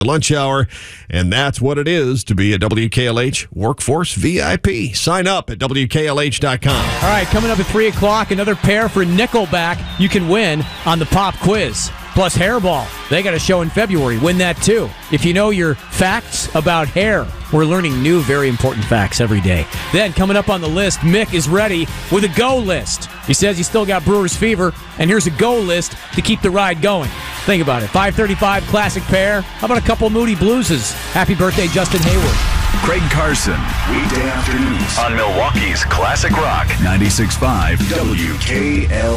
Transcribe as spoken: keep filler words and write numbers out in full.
lunch hour, and that's what it is to be a W K L H Workforce V I P. Sign up at W K L H dot com. All right, coming up at three o'clock, another pair for Nickelback you can win on the pop quiz. Plus Hairball. They got a show in February. Win that too. If you know your facts about hair, we're learning new, very important facts every day. Then, coming up on the list, Mick is ready with a go list. He says he's still got Brewers fever, and here's a go list to keep the ride going. Think about it. five thirty-five classic pair. How about a couple Moody Blueses? Happy birthday, Justin Hayward. Craig Carson, weekday afternoons on Milwaukee's Classic Rock ninety-six point five W K L.